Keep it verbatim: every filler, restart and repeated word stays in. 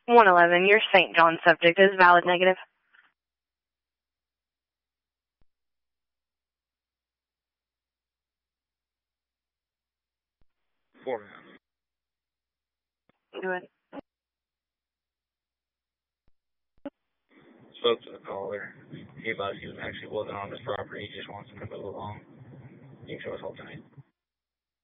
one eleven, your Saint John subject is valid negative. Four and a half. Do it. Spoke to the caller. He advised he was actually wasn't on his property. He just wants him to move along. You can show us all tonight.